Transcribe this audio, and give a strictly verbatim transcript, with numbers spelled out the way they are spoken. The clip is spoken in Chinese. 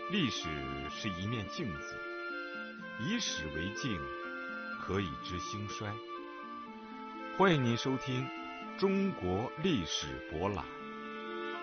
历史是一面镜子，以史为镜，可以知兴衰。欢迎您收听中国历史博览。